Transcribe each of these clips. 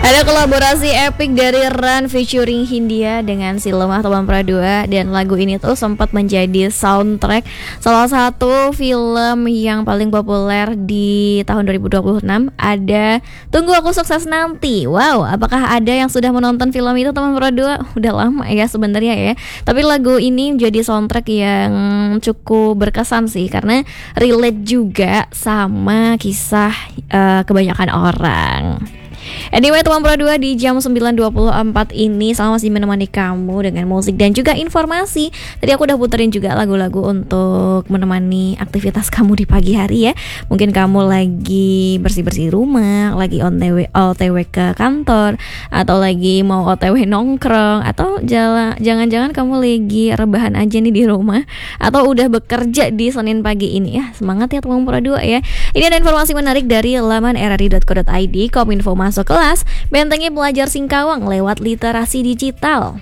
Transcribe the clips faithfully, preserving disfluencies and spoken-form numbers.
Ada kolaborasi epic dari Run featuring Hindia dengan si Lemah Teman Pradua. Dan lagu ini tuh sempat menjadi soundtrack salah satu film yang paling populer di tahun dua ribu dua puluh enam. Ada Tunggu Aku Sukses Nanti. Wow, apakah ada yang sudah menonton film itu Teman Pradua? Udah lama ya sebenarnya ya. Tapi lagu ini jadi soundtrack yang cukup berkesan sih, karena relate juga sama kisah uh, kebanyakan orang. Anyway, Teman Pradua di jam sembilan dua puluh empat ini sama masih menemani kamu dengan musik dan juga informasi. Tadi aku udah puterin juga lagu-lagu untuk menemani aktivitas kamu di pagi hari ya. Mungkin kamu lagi bersih-bersih rumah, lagi on the way, O T W ke kantor, atau lagi mau O T W nongkrong, atau jala, jangan-jangan kamu lagi rebahan aja nih di rumah, atau udah bekerja di Senin pagi ini ya. Semangat ya Teman Pradua ya. Ini ada informasi menarik dari laman r r i dot co dot i d. Kominfo masuk kelas, bentengi pelajar Singkawang lewat literasi digital.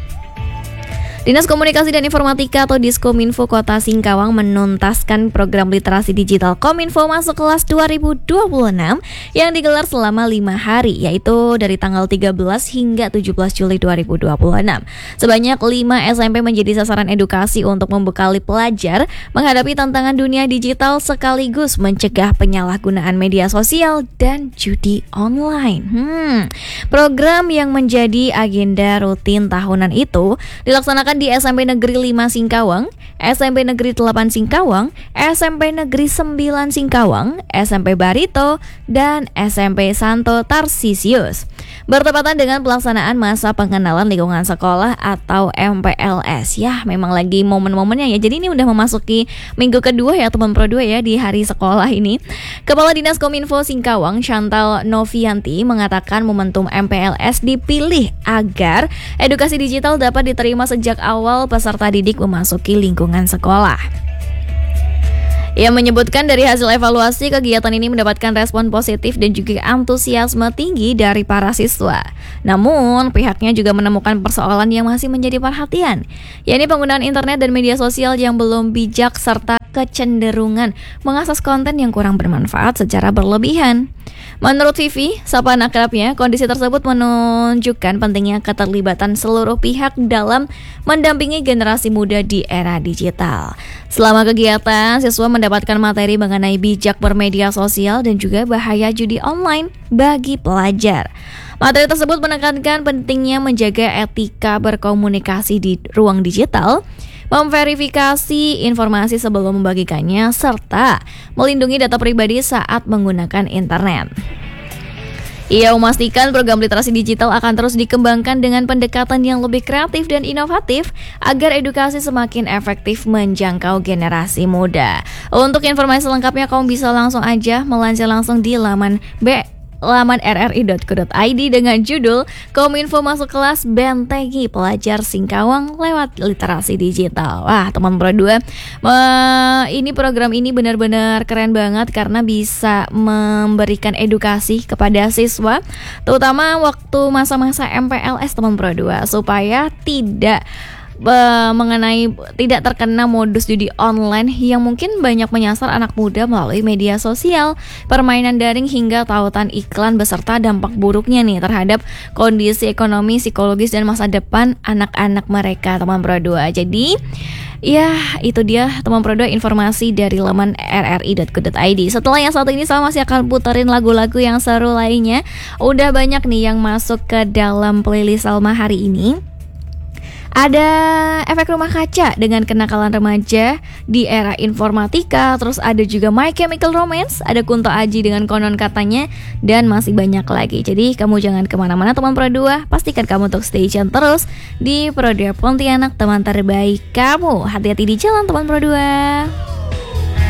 Dinas Komunikasi dan Informatika atau Diskominfo Kota Singkawang menuntaskan program literasi digital Kominfo Masuk Kelas dua ribu dua puluh enam yang digelar selama lima hari, yaitu dari tanggal tiga belas hingga tujuh belas Juli dua ribu dua puluh enam. Sebanyak lima S M P menjadi sasaran edukasi untuk membekali pelajar menghadapi tantangan dunia digital sekaligus mencegah penyalahgunaan media sosial dan judi online. Hmm. Program yang menjadi agenda rutin tahunan itu dilaksanakan di S M P Negeri lima Singkawang, S M P Negeri delapan Singkawang, S M P Negeri sembilan Singkawang, S M P Barito, dan S M P Santo Tarsisius. Bertepatan dengan pelaksanaan masa pengenalan lingkungan sekolah atau M P L S. Ya, memang lagi momen-momennya ya. Jadi ini udah memasuki minggu kedua ya Teman Pradua ya di hari sekolah ini. Kepala Dinas Kominfo Singkawang, Chantal Novianti, mengatakan momentum M P L S dipilih agar edukasi digital dapat diterima sejak awal peserta didik memasuki lingkungan sekolah. Ia menyebutkan dari hasil evaluasi kegiatan ini mendapatkan respon positif dan juga antusiasme tinggi dari para siswa. Namun pihaknya juga menemukan persoalan yang masih menjadi perhatian, yakni penggunaan internet dan media sosial yang belum bijak serta kecenderungan mengakses konten yang kurang bermanfaat secara berlebihan. Menurut Vivi, sapaan akrabnya, kondisi tersebut menunjukkan pentingnya keterlibatan seluruh pihak dalam mendampingi generasi muda di era digital. Selama kegiatan, siswa mendapatkan materi mengenai bijak bermedia sosial dan juga bahaya judi online bagi pelajar. Materi tersebut menekankan pentingnya menjaga etika berkomunikasi di ruang digital, memverifikasi informasi sebelum membagikannya, serta melindungi data pribadi saat menggunakan internet. Ia memastikan program literasi digital akan terus dikembangkan dengan pendekatan yang lebih kreatif dan inovatif agar edukasi semakin efektif menjangkau generasi muda. Untuk informasi lengkapnya kamu bisa langsung aja melansir langsung di laman B laman r r i dot co dot i d dengan judul Kominfo Masuk Kelas Bentengi Pelajar Singkawang lewat literasi digital. Wah, Teman Pradua, uh, ini program ini benar-benar keren banget karena bisa memberikan edukasi kepada siswa, terutama waktu masa-masa M P L S Teman Pradua, supaya tidak Uh, mengenai tidak terkena modus judi online yang mungkin banyak menyasar anak muda melalui media sosial, permainan daring hingga tautan iklan beserta dampak buruknya nih terhadap kondisi ekonomi, psikologis dan masa depan anak-anak mereka Teman Pradua. Jadi ya itu dia Teman Pradua informasi dari laman r r i dot co dot i d. Setelah yang satu ini saya masih akan puterin lagu-lagu yang seru lainnya. Udah banyak nih yang masuk ke dalam playlist Salma hari ini. Ada Efek Rumah Kaca dengan Kenakalan Remaja di Era Informatika. Terus ada juga My Chemical Romance, ada Kunto Aji dengan Konon Katanya, dan masih banyak lagi. Jadi kamu jangan kemana-mana Teman Pradua, pastikan kamu untuk stay tune terus di Pradua Pontianak, teman terbaik kamu. Hati-hati di jalan Teman Pradua.